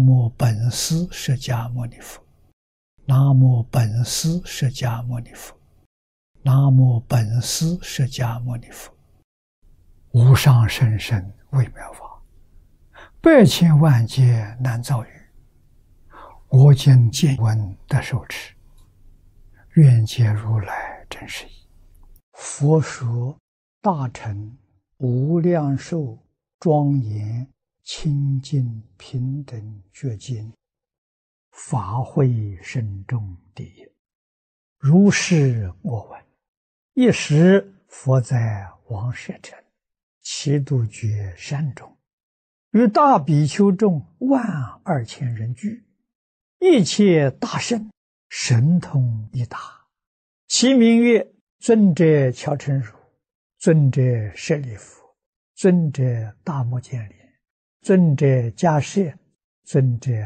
南无本师释迦牟尼佛，南无本师释迦牟尼佛，南无本师释迦牟尼佛。无上甚深微妙法，百千万劫难遭遇。我今见闻得受持，愿解如来真实义。佛说大乘无量寿庄严清净平等觉经，法会深重第一。如是我闻。一时佛在王舍城祇度觉山中，与大比丘众12000人聚，一切大圣神通一达，其名曰尊者乔陈如、尊者舍利弗、尊者大目犍连、尊者迦叶、尊者